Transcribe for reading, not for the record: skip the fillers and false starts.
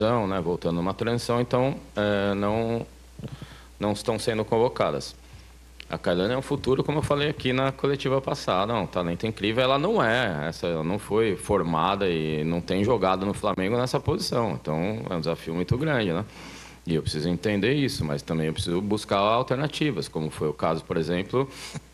né, voltando numa transição, então não estão sendo convocadas. A Kailane é um futuro, como eu falei aqui na coletiva passada, um talento incrível. Ela ela não foi formada e não tem jogado no Flamengo nessa posição. Então é um desafio muito grande, né? E eu preciso entender isso, mas também eu preciso buscar alternativas, como foi o caso, por exemplo,